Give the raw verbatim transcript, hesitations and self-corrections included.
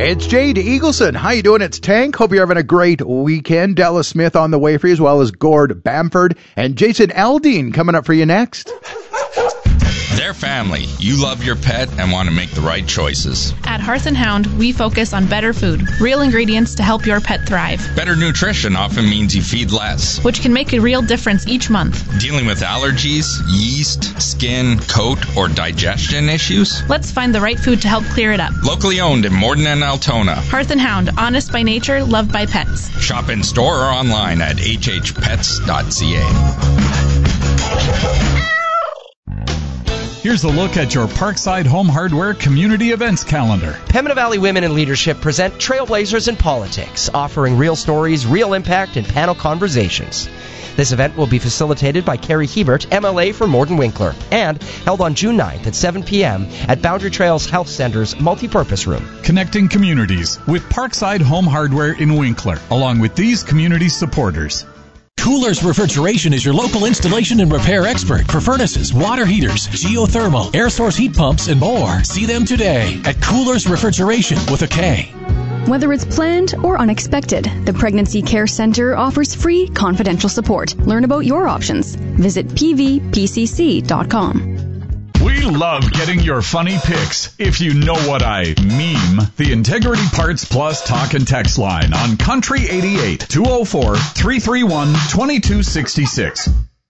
It's Jade Eagleson. How you doing? It's Tank. Hope you're having a great weekend. Della Smith on the way for you, as well as Gord Bamford and Jason Aldean coming up for you next. They're family. You love your pet and want to make the right choices. At Hearth and Hound, we focus on better food, real ingredients to help your pet thrive. Better nutrition often means you feed less, which can make a real difference each month. Dealing with allergies, yeast, skin, coat, or digestion issues? Let's find the right food to help clear it up. Locally owned in Morden and Altona. Hearth and Hound, honest by nature, loved by pets. Shop in store or online at h h pets dot c a. Here's a look at your Parkside Home Hardware Community Events calendar. Pembina Valley Women in Leadership present Trailblazers in Politics, offering real stories, real impact, and panel conversations. This event will be facilitated by Carrie Hebert, M L A for Morden Winkler, and held on June ninth at seven p.m. at Boundary Trails Health Center's multipurpose room. Connecting communities with Parkside Home Hardware in Winkler, along with these community supporters. Coolers Refrigeration is your local installation and repair expert for furnaces, water heaters, geothermal, air source heat pumps, and more. See them today at Coolers Refrigeration with a K. Whether it's planned or unexpected, the Pregnancy Care Center offers free, confidential support. Learn about your options. Visit p v p c c dot com. We love getting your funny pics. If you know what I meme, the Integrity Parts Plus talk and text line on Country eighty-eight, two oh four, three three one, two two six six.